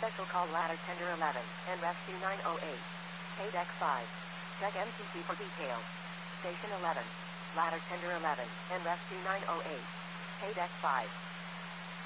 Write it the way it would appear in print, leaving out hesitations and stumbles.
Special call ladder tender 11 and rescue 908. Pay deck 5. Check MTC for details. Station 11. Ladder tender 11 and rescue 908. Pay deck 5.